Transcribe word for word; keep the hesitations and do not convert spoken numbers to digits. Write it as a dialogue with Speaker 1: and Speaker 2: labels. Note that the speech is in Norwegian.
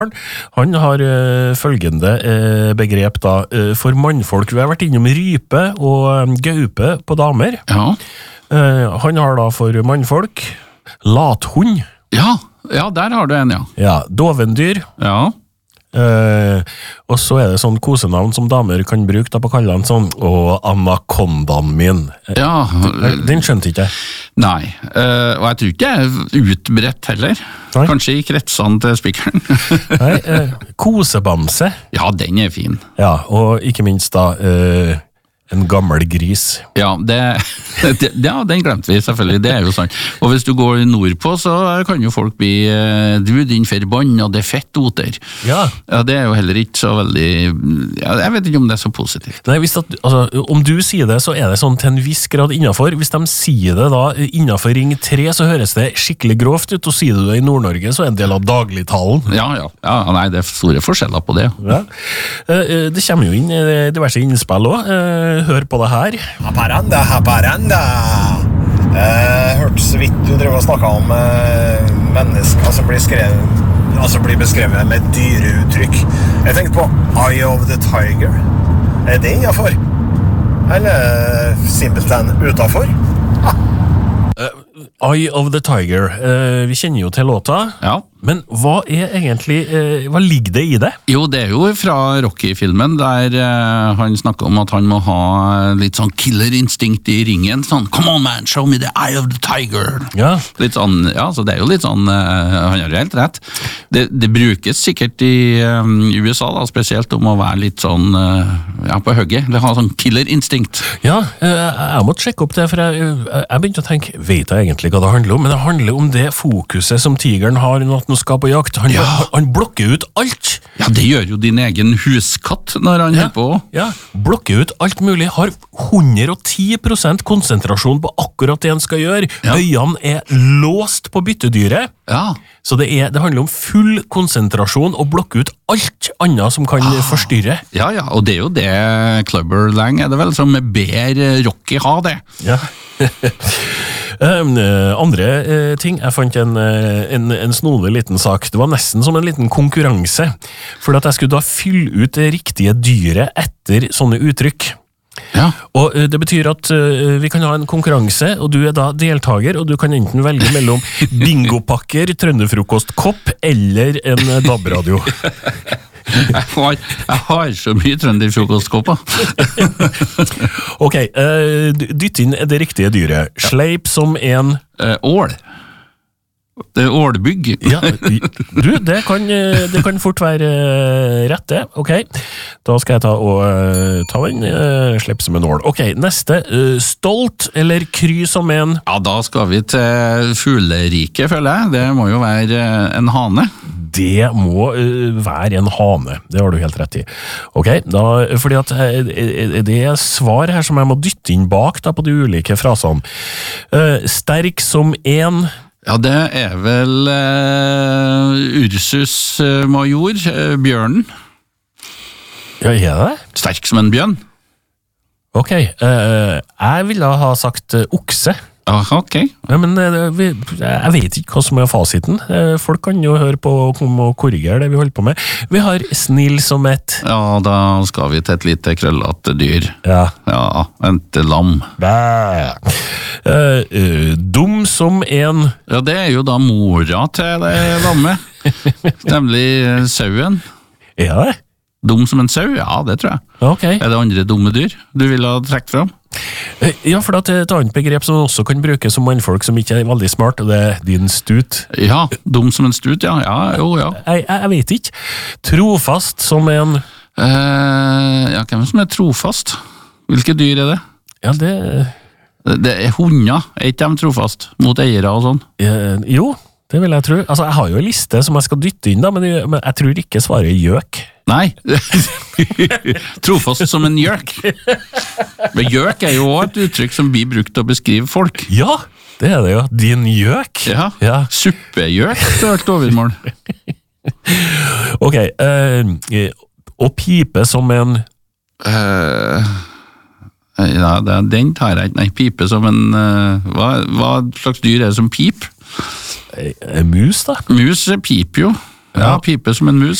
Speaker 1: Han har uh, følgende uh, begrep da, uh, for mannfolk. Vi har vært innom rype og um, gaupe på damer.
Speaker 2: Ja.
Speaker 1: Uh, han har da for mannfolk lathund.
Speaker 2: Ja, ja, der har du en, ja.
Speaker 1: Ja, dovendyr.
Speaker 2: Ja.
Speaker 1: Uh, og så er det sånn kosenavn som damer kan bruke da på kallene sånn, og anakondaen min.
Speaker 2: Ja.
Speaker 1: Den skjønte ikke jeg.
Speaker 2: Nei, uh, og jeg tror ikke det er utbredt heller.
Speaker 1: Nei.
Speaker 2: Kanskje i kretsene til spikeren.
Speaker 1: Nei, uh, kosebamse.
Speaker 2: Ja, den er fin.
Speaker 1: Ja, og ikke minst da uh, en gammel gris.
Speaker 2: Ja, det, det, ja, den glemte vi selvfølgelig, det er jo sant. Og hvis du går nordpå, så kan jo folk bli du, din forbannede fettoter.
Speaker 1: Ja.
Speaker 2: Ja, det er jo heller ikke så veldig ja, jeg vet ikke om det er så positivt.
Speaker 1: Nei, hvis at, altså, om du sier det, så er det sånn til en viss grad innenfor. Hvis de sier det da innenfor ring tre, så høres det skikkelig grovt ut, og sier du det i Nord-Norge, så er en del av dagligtalen.
Speaker 2: Ja, ja, ja, nei, det er store forskjeller på det.
Speaker 1: Ja. Det kommer jo inn diverse innspill også. Hør på det her.
Speaker 3: Haparanda, haparanda. Jeg hørte så vidt du drev og snakket om eh, mennesker som blir, skrevet, altså blir beskrevet med dyreuttrykk. Jeg tenkte på Eye of the Tiger. Er det innenfor? Eller simpelthen utenfor?
Speaker 1: Uh, Eye of the Tiger. Uh, vi kjenner jo til låta.
Speaker 2: Ja.
Speaker 1: Men hva er egentlig, uh, hva ligger det i det?
Speaker 2: Jo, det er jo fra Rocky-filmen, der uh, han snakker om at han må ha litt sånn killerinstinkt i ringen, sånn, come on man, show me the eye of the tiger.
Speaker 1: Ja.
Speaker 2: Litt sånn, ja, så det er jo litt sånn, uh, han har helt rett. Det, det brukes sikkert i um, U S A da, spesielt om å være litt sånn, uh, ja, på høgget, det har sånn killerinstinkt.
Speaker 1: Ja, uh, jeg måtte sjekke opp det, for jeg, uh, jeg begynte å tenke, vet jeg egentlig hva det handler om? Men det handler om det fokuset som tigeren har når han skal på jakt. Han,
Speaker 2: Ja.
Speaker 1: han blokker ut alt.
Speaker 2: Ja, det gjør jo din egen huskatt når han
Speaker 1: Ja.
Speaker 2: holder på.
Speaker 1: Ja, blokker ut alt mulig, har hundre og ti prosent konsentrasjon på akkurat det han skal gjøre.
Speaker 2: Ja.
Speaker 1: Øynene er låst på byttedyret,
Speaker 2: Ja,
Speaker 1: så det, er, det handler om full konsentrasjon og blokke ut alt annet som kan forstyrre.
Speaker 2: ja, ja, og det er jo det Clubber Lang er det vel, som ber Rocky ha det.
Speaker 1: Ja. um, andre uh, ting, jeg fant en, uh, en, en snodig liten sak. Det var nesten som en liten konkurranse, for at jeg skulle da fylle ut det riktige dyret etter sånne uttrykk.
Speaker 2: Ja.
Speaker 1: Og uh, det betyr at uh, vi kan ha en konkurranse, og du er da deltager, og du kan enten velge mellom bingopakker, trønderfrokostkopp eller en uh, D A B-radio.
Speaker 2: Jeg har, jeg har så mye trønderfrokostkopper.
Speaker 1: Ok, uh, dytt inn det riktige dyret. Sleip som en...
Speaker 2: Eh, Ål. Det er ålbygg.
Speaker 1: Ja, du, det kan, det kan fort være rett det. Ok, da skal jeg ta og ta den, slipp som en ål. Ok, neste, stolt eller kry som en...
Speaker 2: Ja, da skal vi til fugleriket, føler jeg. Det må jo være en hane.
Speaker 1: Det må uh, være en hane, det har du helt rett i. Ok, da, fordi at uh, det er svar her som jeg må dytte inn bak da, på de ulike frasene. Uh, sterk som en...
Speaker 2: Ja, det er vel uh, Ursus uh, major, uh, bjørnen.
Speaker 1: Ja, er det?
Speaker 2: Sterk som en bjørn.
Speaker 1: Ok, uh, jeg ville ha sagt uh, okse.
Speaker 2: Aha, ok.
Speaker 1: Ja, men uh, vi, jeg vet ikke hva som er fasiten. Uh, folk kan jo høre på og korrigere det vi holder på med. Vi har snill som et...
Speaker 2: Ja, da skal vi til et lite krøllete dyr.
Speaker 1: Ja.
Speaker 2: Ja, et lam.
Speaker 1: Bæ. Uh, uh, dum som en...
Speaker 2: Ja, det er jo da mora til det lammet. Nemlig uh, sauen.
Speaker 1: Ja, det?
Speaker 2: Dum som en sau? Ja, det tror jeg.
Speaker 1: Ok.
Speaker 2: Er det andre dumme dyr du vil ha trekt fram?
Speaker 1: Uh, ja, for det er et annet begrep som også kan brukes som mannfolk som ikke er veldig smart, og det er din stut.
Speaker 2: Ja, dum som en stut, ja. Ja, jo, ja.
Speaker 1: Jeg, jeg, jeg vet ikke. Trofast som en...
Speaker 2: Uh, ja, hvem som er trofast? Hvilke dyr er det?
Speaker 1: Ja, det...
Speaker 2: Det er hunder, er ikke de trofast mot eiere og sånn?
Speaker 1: Uh, jo, det vil jeg tro. Altså, jeg har jo en liste som jeg skal dytte inn, da, men jeg, men jeg tror ikke svaret er gjøk.
Speaker 2: Nei. Trofast som en gjøk. Men gjøk er jo også et uttrykk som blir brukt til å beskrive folk.
Speaker 1: Ja, det er det jo. Din gjøk.
Speaker 2: Ja,
Speaker 1: Ja.
Speaker 2: Suppegjøk, det er et overmål.
Speaker 1: Ok, uh, og pipe som en...
Speaker 2: Uh, ja, det, den tar jeg ikke. Nei, pipe som en... Uh, hva, hva slags dyr er det som pip?
Speaker 1: Uh, mus, da?
Speaker 2: Mus piper jo. Ja, pipe som en mus.